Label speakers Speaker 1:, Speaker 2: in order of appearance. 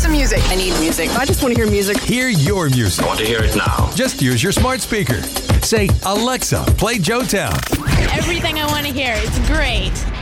Speaker 1: some music.
Speaker 2: I need music.
Speaker 3: I just want to hear music.
Speaker 4: Hear your music.
Speaker 5: I want to hear it now.
Speaker 4: Just use your smart speaker. Say, Alexa, play Joetown.
Speaker 6: Everything I want to hear. It's great.